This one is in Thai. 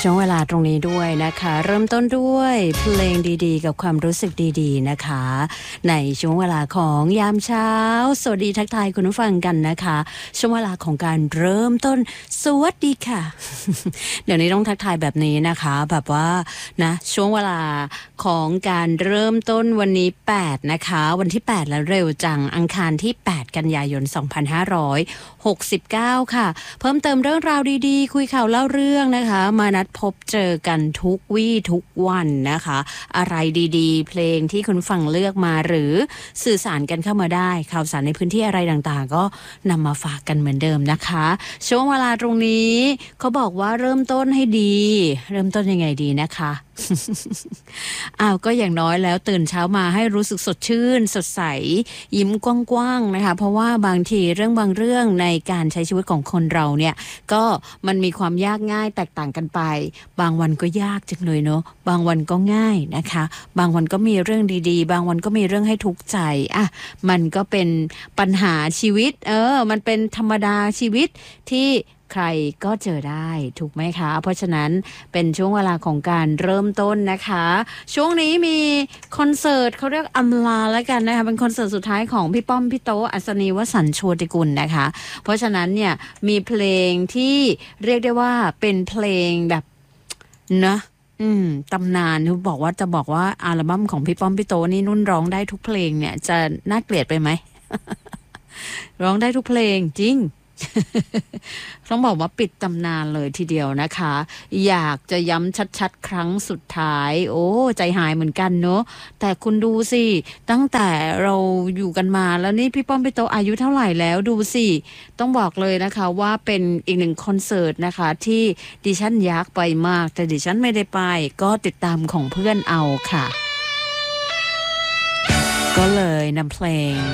ช่วงเวลาตรงนี้ด้วยนะคะเริ่มต้นด้วยเพลงดีๆกับความรู้สึกดีๆนะคะในช่วงเวลาของยามเช้าสวัสดีทักทายคุณผู้ฟังกันนะคะช่วงเวลาของการเริ่มต้นสวัสดีค่ะ เดี๋ยวนี้ต้องทักทายแบบนี้นะคะแบบว่านะช่วงเวลาของการเริ่มต้นวันนี้8นะคะวันที่8แล้วเร็วจังอังคารที่8กันยายน2569ค่ะเพิ่มเติมเรื่องราวดีๆคุยข่าวเล่าเรื่องนะคะมานัดพบเจอกันทุกวี่ทุกวันนะคะอะไรดีๆเพลงที่คุณฟังเลือกมาหรือสื่อสารกันเข้ามาได้ข่าวสารในพื้นที่อะไรต่างๆก็นำมาฝากกันเหมือนเดิมนะคะช่วงเวลาตรงนี้เขาบอกว่าเริ่มต้นให้ดีเริ่มต้นยังไงดีนะคะ ก็อย่างน้อยแล้วตื่นเช้ามาให้รู้สึกสดชื่นสดใสยิ้มกว้างๆนะคะเพราะว่าบางทีบางเรื่องในการใช้ชีวิตของคนเราเนี่ยก็มันมีความยากง่ายแตกต่างกันไปบางวันก็ยากจังเลยเนาะบางวันก็ง่ายนะคะบางวันก็มีเรื่องดีๆบางวันก็มีเรื่องให้ทุกข์ใจมันก็เป็นปัญหาชีวิตมันเป็นธรรมดาชีวิตที่ใครก็เจอได้ถูกไหมคะเพราะฉะนั้นเป็นช่วงเวลาของการเริ่มต้นนะคะช่วงนี้มีคอนเสิร์ตเขาเรียกอำลาแล้วกันนะคะเป็นคอนเสิร์ตสุดท้ายของพี่ป้อมพี่โตอัศนีวสันต์โชติกุลนะคะเพราะฉะนั้นเนี่ยมีเพลงที่เรียกได้ว่าเป็นเพลงแบบนะตำนานที่บอกว่าอัลบั้มของพี่ป้อมพี่โตนี่นุ่นร้องได้ทุกเพลงเนี่ยจะน่าเกลียดไปไหม ร้องได้ทุกเพลงจริง ต้องบอกว่าปิดตำนานเลยทีเดียวนะคะอยากจะย้ำชัดๆครั้งสุดท้ายโอ้ใจหายเหมือนกันเนอะแต่คุณดูสิตั้งแต่เราอยู่กันมาแล้วนี่พี่ป้อมพี่โตอายุเท่าไหร่แล้วดูสิต้องบอกเลยนะคะว่าเป็นอีกหนึ่งคอนเสิร์ตนะคะที่ดิฉันอยากไปมากแต่ดิฉันไม่ได้ไปก็ติดตามของเพื่อนเอาค่ะก็เลยนำเพลง